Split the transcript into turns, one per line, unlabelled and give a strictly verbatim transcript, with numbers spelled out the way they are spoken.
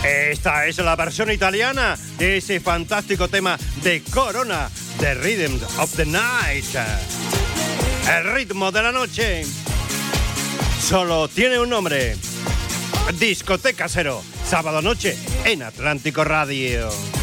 Esta es la versión italiana de ese fantástico tema de Corona, The Rhythm of the Night. El ritmo de la noche. Solo tiene un nombre. Discoteca Cero, sábado noche en Atlántico Radio.